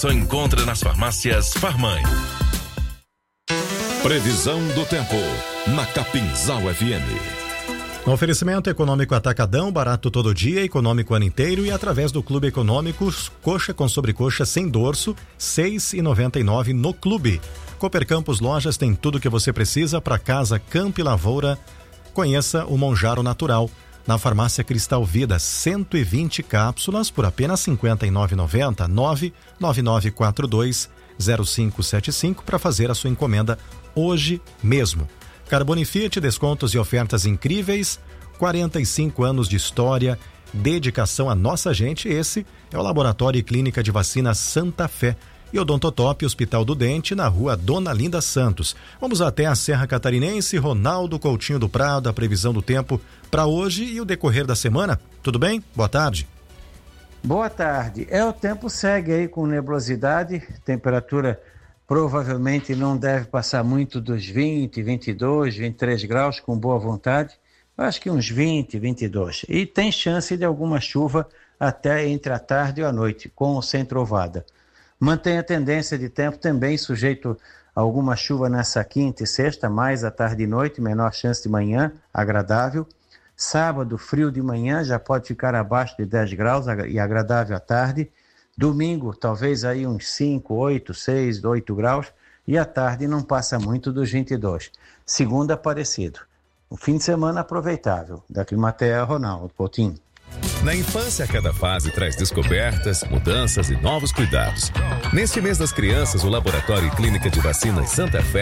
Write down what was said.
só encontra nas farmácias Farmãe. Previsão do tempo na Capinzal FM. Oferecimento econômico Atacadão, barato todo dia, econômico o ano inteiro e através do Clube Econômico, coxa com sobrecoxa sem dorso, R$ 6,99 no Clube. Cooper Campos Lojas tem tudo que você precisa para casa, campo e lavoura. Conheça o Monjaro Natural. Na farmácia Cristal Vida, 120 cápsulas por apenas R$ 59,90, 999420575 para fazer a sua encomenda hoje mesmo. Carbone Fiat, descontos e ofertas incríveis, 45 anos de história, dedicação à nossa gente. Esse é o Laboratório e Clínica de Vacina Santa Fé e Odontotop, Hospital do Dente, na rua Dona Linda Santos. Vamos até a Serra Catarinense. Ronaldo Coutinho do Prado, a previsão do tempo para hoje e o decorrer da semana. Tudo bem? Boa tarde. Boa tarde. O tempo segue aí com nebulosidade, temperatura provavelmente não deve passar muito dos 20, 22, 23 graus, com boa vontade. Eu acho que uns 20, 22. E tem chance de alguma chuva até entre a tarde e a noite, com ou sem trovada. Mantém a tendência de tempo também sujeito a alguma chuva nessa quinta e sexta, mais à tarde e noite, menor chance de manhã, agradável. Sábado, frio de manhã, já pode ficar abaixo de 10 graus e agradável à tarde. Domingo, talvez aí uns 5, 8, 6, 8 graus e à tarde não passa muito dos 22. Segunda, parecido. Um fim de semana aproveitável. Da Climatea, Ronaldo Coutinho. Na infância, cada fase traz descobertas, mudanças e novos cuidados. Neste mês das crianças, o Laboratório e Clínica de Vacinas Santa Fé